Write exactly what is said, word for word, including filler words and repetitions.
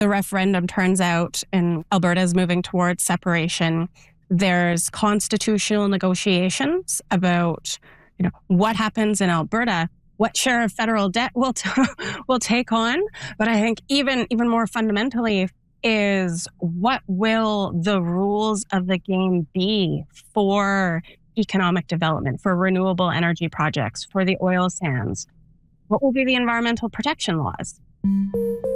the referendum turns out and Alberta is moving towards separation, there's constitutional negotiations about, you know, what happens in Alberta, what share of federal debt we'll, t- we'll take on. But I think even, even more fundamentally is what will the rules of the game be for economic development, for renewable energy projects, for the oil sands? What will be the environmental protection laws?